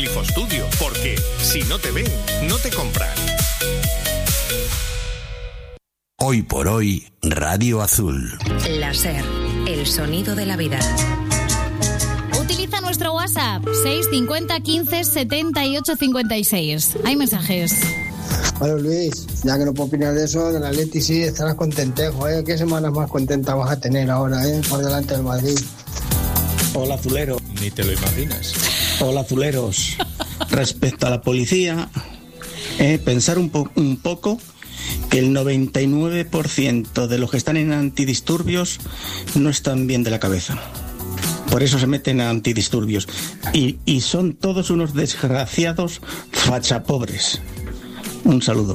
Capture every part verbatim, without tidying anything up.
Glifostudio, porque si no te ven, no te compran. Hoy por hoy, Radio Azul. La SER, el sonido de la vida. Utiliza nuestro WhatsApp seis cincuenta quince setenta y ocho cincuenta y seis. Hay mensajes. Bueno, Luis, ya que no puedo opinar de eso, de la Leti sí estarás contentejo, ¿eh? ¿Qué semanas más contentas vas a tener ahora, eh? Por delante del Madrid. Hola, Azulero. Ni te lo imaginas. Hola, Azuleros. Respecto a la policía, eh, pensar un, po- un poco que el noventa y nueve por ciento de los que están en antidisturbios no están bien de la cabeza. Por eso se meten a antidisturbios. Y, y son todos unos desgraciados fachapobres. Un saludo.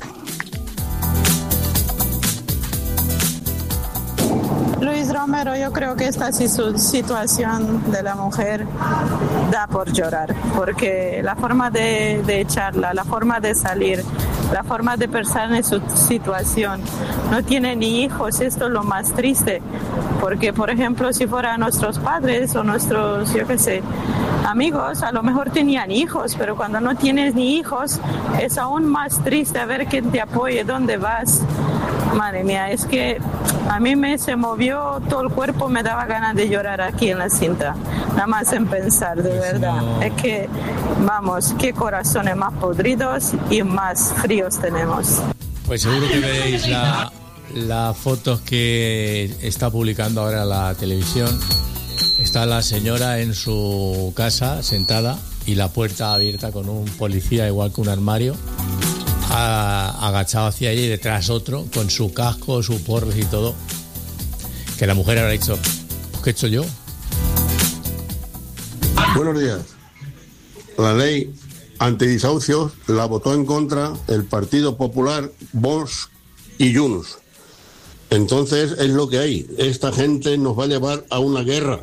Luis Romero, yo creo que esta situación de la mujer da por llorar, porque la forma de, de echarla, la forma de salir, la forma de pensar en su situación, no tiene ni hijos, esto es lo más triste, porque por ejemplo si fueran nuestros padres o nuestros, yo qué sé, amigos, a lo mejor tenían hijos, pero cuando no tienes ni hijos es aún más triste ver quién te apoye, dónde vas. Madre mía, es que a mí me se movió todo el cuerpo, me daba ganas de llorar aquí en la cinta, nada más en pensar, de verdad. No. Es que, vamos, qué corazones más podridos y más fríos tenemos. Pues seguro que veréis la, la fotos que está publicando ahora la televisión. Está la señora en su casa sentada y la puerta abierta con un policía igual que un armario, a, agachado hacia ella y detrás otro con su casco, su porros y todo. Que la mujer habrá dicho, pues ¿qué he hecho yo? Buenos días. La ley antidesahucios la votó en contra el Partido Popular, Vox y Junts. Entonces es lo que hay. Esta gente nos va a llevar a una guerra.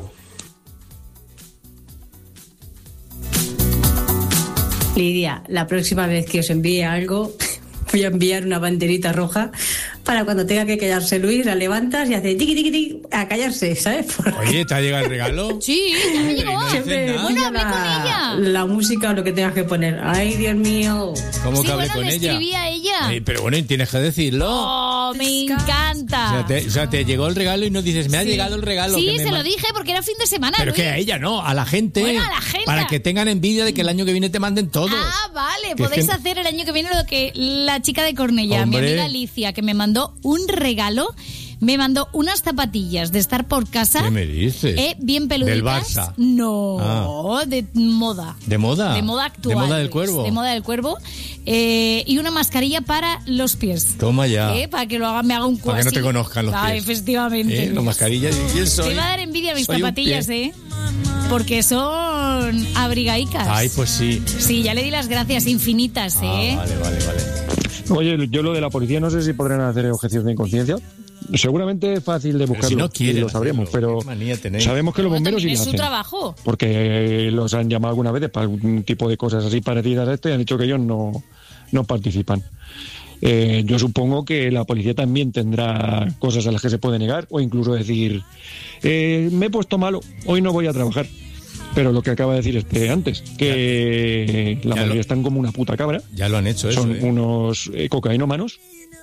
Lidia, la próxima vez que os envíe algo, voy a enviar una banderita roja para cuando tenga que callarse Luis, la levantas y hace tiqui tiqui tiqui a callarse, ¿sabes? Porque... Oye, ¿te ha llegado el regalo? Sí, ya me llegó. No Siempre bueno, hablé la, con ella. La música o lo que tengas que poner. Ay, Dios mío. ¿Cómo sí, que hablé bueno, con le ella? escribí a ella. Eh, pero bueno, tienes que decirlo. Oh, me encanta. O sea, te, o sea, te llegó el regalo y no dices, me ha sí. llegado el regalo. Sí, que se me lo man... dije porque era fin de semana. Pero Luis. que a ella no, a la gente. Bueno, a la gente. Para que tengan envidia de que el año que viene te manden todo. Ah, vale. Que Podéis que... hacer el año que viene lo que la chica de Cornellá, Hombre. mi amiga Alicia, que me mandó un regalo. Me mandó unas zapatillas de estar por casa. ¿Qué me dices? Eh, bien peluditas. ¿Del Barça? No, ah. de moda. ¿De moda? De moda actual. ¿De moda del cuervo? De moda del cuervo. Eh, y una mascarilla para los pies. Toma ya. Eh, para que lo haga, me haga un cuadro. Para que no te conozcan los pies. Ah, efectivamente. Eh, la mascarilla. ¿Quién soy? Te va a dar envidia mis soy zapatillas, eh. Porque son abrigaicas. Ay, pues sí. Sí, ya le di las gracias infinitas, eh. Ah, vale, vale, vale. Oye, yo lo de la policía no sé si podrán hacer objeción de inconsciencia. Seguramente es fácil de buscarlo, si no quieren y lo sabremos, hacerlo, pero sabemos que los bomberos sí lo es hacen. su trabajo. Porque los han llamado alguna vez para algún tipo de cosas así parecidas a este y han dicho que ellos no, no participan. Eh, yo supongo que la policía también tendrá cosas a las que se puede negar o incluso decir, eh, me he puesto malo, hoy no voy a trabajar. Pero lo que acaba de decir este antes, que ya, la mayoría lo, están como una puta cabra. Ya lo han hecho eso. Son ¿eh? unos eh, cocainómanos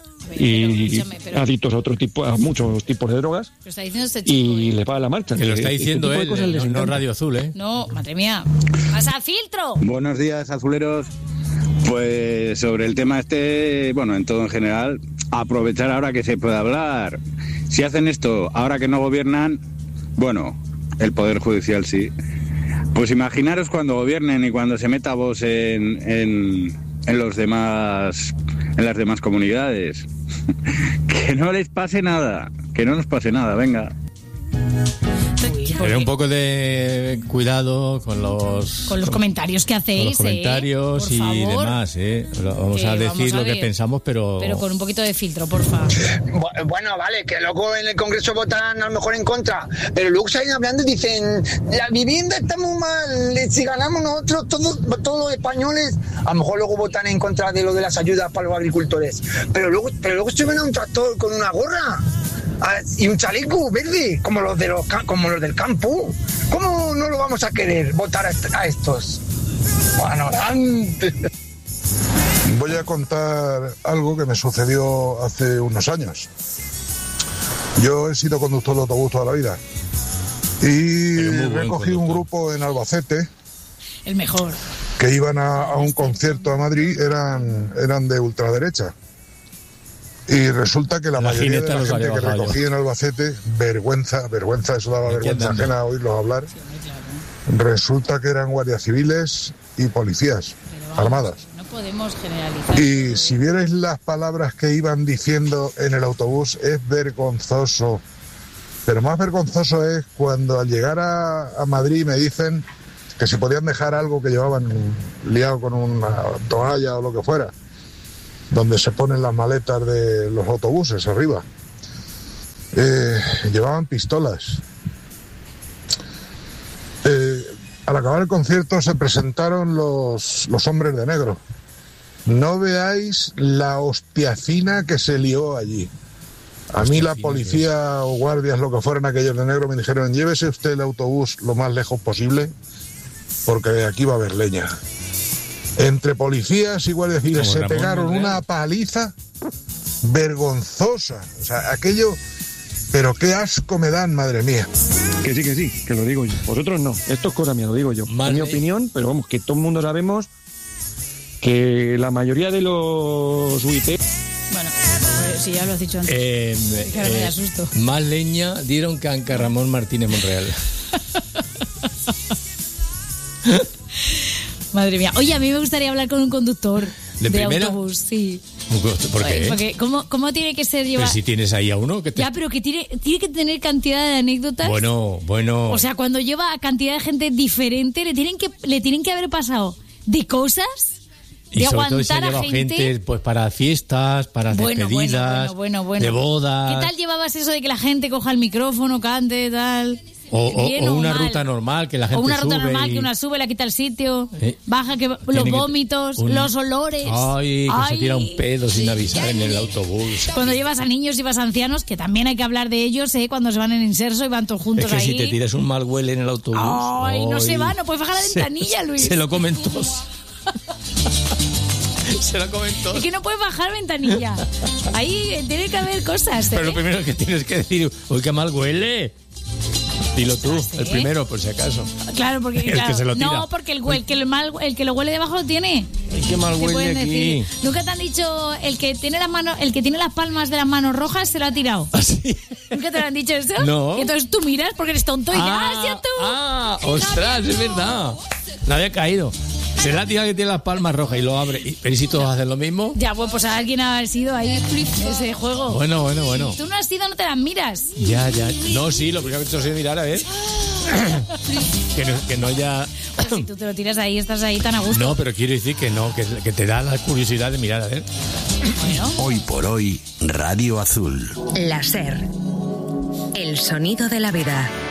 y pero, adictos a otro tipo, a muchos tipos de drogas. Está este chico, y ¿eh? le va a la marcha. Que lo está diciendo este él, no, no Radio Azul, ¿eh? No, madre mía. ¡Pasa filtro! Buenos días, azuleros. Pues sobre el tema este, bueno, en todo en general, aprovechar ahora que se puede hablar. Si hacen esto ahora que no gobiernan, bueno, el Poder Judicial sí. Pues imaginaros cuando gobiernen y cuando se meta vos en, en, en los demás, en las demás comunidades. Que no les pase nada, que no nos pase nada, venga. Pero un poco de cuidado con los con los comentarios que hacéis, con los comentarios eh, y demás, ¿eh? Vamos eh, a decir vamos a lo ver, que pensamos, pero pero con un poquito de filtro, porfa. Bueno, vale, que luego en el Congreso votan a lo mejor en contra, pero luego salen hablando y dicen la vivienda está muy mal, si ganamos nosotros todos todos los españoles, a lo mejor luego votan en contra de lo de las ayudas para los agricultores, pero luego pero luego se ven a un tractor con una gorra y un chaleco verde, como los de los como los del campo. ¿Cómo no lo vamos a querer votar a estos? Bueno, adelante. Voy a contar algo que me sucedió hace unos años. Yo he sido conductor de autobús toda la vida y recogí un grupo en Albacete. El mejor. Que iban a, a un concierto a Madrid, eran, eran de ultraderecha. Y resulta que la, la mayoría de la gente que recogí en Albacete, vergüenza, vergüenza, eso daba vergüenza ajena oírlos hablar. Resulta que eran guardias civiles y policías armadas. No podemos generalizar. Y si vierais las palabras que iban diciendo en el autobús, es vergonzoso. Pero más vergonzoso es cuando al llegar a, a Madrid me dicen que si podían dejar algo que llevaban liado con una toalla o lo que fuera, donde se ponen las maletas de los autobuses arriba. Eh, llevaban pistolas. Eh, al acabar el concierto se presentaron los, los hombres de negro. No veáis la hostiacina que se lió allí. A mí la policía o guardias, lo que fueran aquellos de negro, me dijeron: llévese usted el autobús lo más lejos posible, porque aquí va a haber leña. Entre policías y guardias civiles se Ramón pegaron Monreal. Una paliza vergonzosa. O sea, aquello... Pero qué asco me dan, madre mía. Que sí, que sí, que lo digo yo. Vosotros no. Esto es cosa mía, lo digo yo. Es mi opinión, pero vamos, que todo el mundo sabemos que la mayoría de los U I T... Bueno, pues, si ya lo has dicho antes. Eh, es que ahora eh, me da susto. Más leña dieron que Anca Ramón Martínez Monreal. Madre mía. Oye, a mí me gustaría hablar con un conductor de, de primera? autobús, sí. ¿Por qué? Porque ¿cómo, cómo tiene que ser llevar? Pero si tienes ahí a uno que te... Ya, pero que tiene, tiene que tener cantidad de anécdotas. Bueno, bueno. O sea, cuando lleva a cantidad de gente diferente, le tienen que, le tienen que haber pasado de cosas, de y sobre aguantar todo se a lleva gente. gente pues para fiestas, para bueno, despedidas, bueno, bueno, bueno, bueno. de bodas. ¿Qué tal llevabas eso de que la gente coja el micrófono, cante, tal? O, o, Bien o o una mal. ruta normal que la gente O una ruta sube normal y... que una sube, la quita el sitio, Eh, baja, que los que- vómitos, un- los olores. Ay, que Ay, se tira un pedo sin avisar en el autobús. Cuando llevas a niños y vas a ancianos, que también hay que hablar de ellos, ¿eh? Cuando se van en inserso y van todos juntos Es que ahí. si te tiras un mal huele en el autobús... Ay, no ay, se va, no puedes bajar la se- ventanilla, Luis. Se lo comen todos. Se lo comen todos. Es que no puedes bajar ventanilla. Ahí eh, tiene que haber cosas, ¿eh? Pero lo primero que tienes que decir, uy, qué mal huele. Dilo tú, el primero, por si acaso. Claro, porque El claro, que se lo tira. no, porque el, el que el mal, el que lo huele debajo lo tiene. Ay, qué mal Te huele pueden aquí. decir. Nunca te han dicho el que tiene las manos, el que tiene las palmas de las manos rojas se lo ha tirado. ¿Nunca te lo han dicho eso? No. Y entonces tú miras porque eres tonto y Ah, ¡ah, ya tú! Ah, ostras, es verdad. No había caído. Se la tira que tiene las palmas rojas y lo abre. Y- Pero ¿y si todos hacen lo mismo? Ya, pues, pues alguien ha sido ahí ese juego. Bueno, bueno, bueno. Tú no has sido, no te las miras. Ya, ya. No, sí, lo primero que he hecho es mirar, a ver. que, no, que no ya... Pues si tú te lo tiras ahí, estás ahí tan a gusto. No, pero quiero decir que no, que, que te da la curiosidad de mirar, a ver. Hoy por hoy, Radio Azul. La SER. El sonido de la vida.